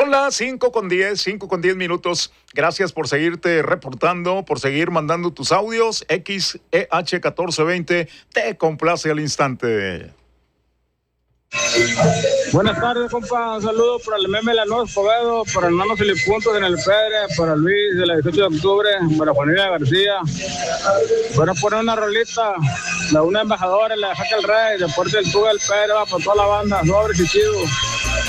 Son las 5:10 Gracias por seguirte reportando, por seguir mandando tus audios. XEH1420 te complace al instante. Buenas tardes, compa. Un saludo para el meme Lanús Escobedo, para Hermanos Filipuntos en el Pedre, para Luis de la 18 de octubre, para Juanita García. Bueno, poner una rolita, la una embajadora, la de Jaque el Rey, Deporte del Tuga del Pedre, va por toda la banda, sobres y chido.